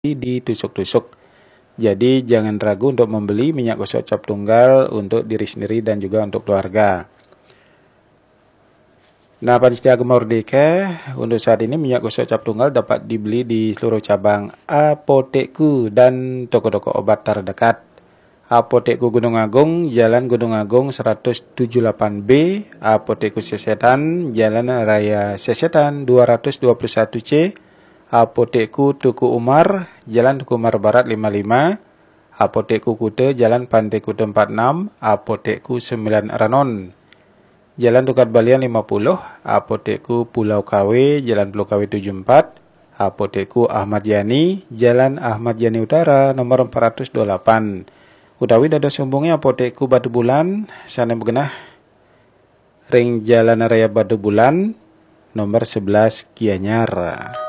ditusuk-tusuk. Jadi jangan ragu untuk membeli minyak gosok cap tunggal untuk diri sendiri dan juga untuk keluarga. Nah, Panitia Agama Merdeka, untuk saat ini minyak gosok cap tunggal dapat dibeli di seluruh cabang apotekku dan toko-toko obat terdekat. Apotekku Gunung Agung, Jalan Gunung Agung 178B, Apotekku Sesetan, Jalan Raya Sesetan 221C, Apotekku Tuku Umar, Jalan Tuku Umar Barat 55, Apotekku Kute, Jalan Pantai Kute 46, Apotekku 9 Ranon, Jalan Tukat Balian 50, Apotekku Pulau KW, Jalan Pulau KW 74, Apotekku Ahmad Yani, Jalan Ahmad Yani Utara, nomor 428. Utawi dados sumbungnya Apotekku Batu Bulan, sana begenah ring Jalan Raya Batu Bulan, nomor 11 Gianyar.